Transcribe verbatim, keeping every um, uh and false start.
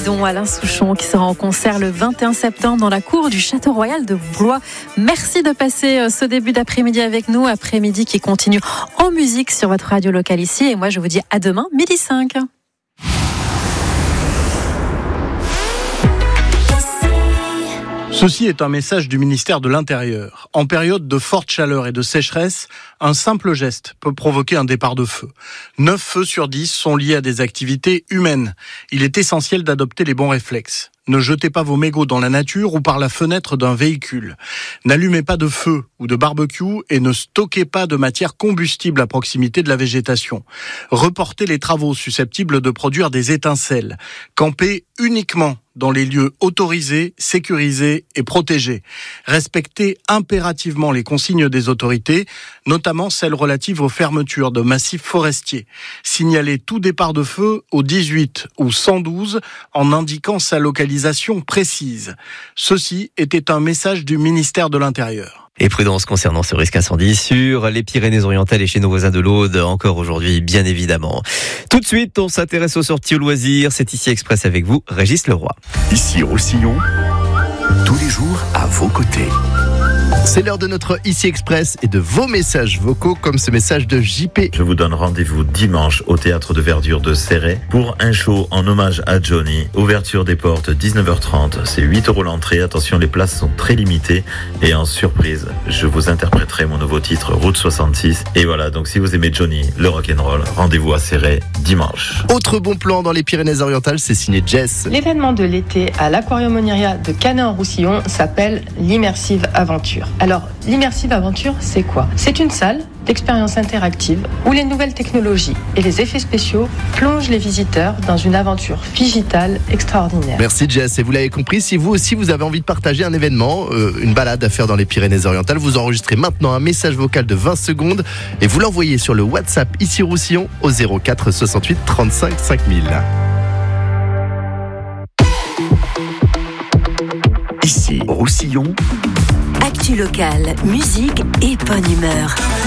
dont Alain Souchon qui sera en concert le vingt et un septembre dans la cour du Château Royal de Blois. Merci de passer ce début d'après-midi avec nous, après-midi qui continue en musique sur votre radio locale ici. Et moi, je vous dis à demain, midi cinq. Ceci est un message du ministère de l'Intérieur. En période de forte chaleur et de sécheresse, un simple geste peut provoquer un départ de feu. neuf feux sur dix sont liés à des activités humaines. Il est essentiel d'adopter les bons réflexes. Ne jetez pas vos mégots dans la nature ou par la fenêtre d'un véhicule. N'allumez pas de feu ou de barbecue et ne stockez pas de matière combustible à proximité de la végétation. Reportez les travaux susceptibles de produire des étincelles. Campez uniquement dans les lieux autorisés, sécurisés et protégés. Respectez impérativement les consignes des autorités, notamment celles relatives aux fermetures de massifs forestiers. Signalez tout départ de feu au dix-huit ou cent douze en indiquant sa localisation précise. Ceci était un message du ministère de l'Intérieur. Et prudence concernant ce risque incendie sur les Pyrénées-Orientales et chez nos voisins de l'Aude, encore aujourd'hui, bien évidemment. Tout de suite, on s'intéresse aux sorties au loisir. C'est ici Express avec vous, Régis Leroy. Ici Roussillon, tous les jours à vos côtés. C'est l'heure de notre Ici Express et de vos messages vocaux, comme ce message de J P. Je vous donne rendez-vous dimanche au Théâtre de Verdure de Céret pour un show en hommage à Johnny. Ouverture des portes dix-neuf heures trente. C'est huit euros l'entrée. Attention, les places sont très limitées. Et en surprise, je vous interpréterai mon nouveau titre, Route soixante-six. Et voilà, donc si vous aimez Johnny, le rock'n'roll, rendez-vous à Céret dimanche. Autre bon plan dans les Pyrénées-Orientales, c'est signé Jess. L'événement de l'été à l'Aquarium Oniria de Canet-en-Roussillon s'appelle l'Immersive Aventure. Alors, l'Immersive Aventure, c'est quoi ? C'est une salle d'expérience interactive où les nouvelles technologies et les effets spéciaux plongent les visiteurs dans une aventure digitale extraordinaire. Merci Jess, et vous l'avez compris, si vous aussi vous avez envie de partager un événement, euh, une balade à faire dans les Pyrénées-Orientales, vous enregistrez maintenant un message vocal de vingt secondes et vous l'envoyez sur le WhatsApp Ici Roussillon au zéro quatre soixante-huit trente-cinq cinq mille. Ici Roussillon. Actu locale, musique et bonne humeur.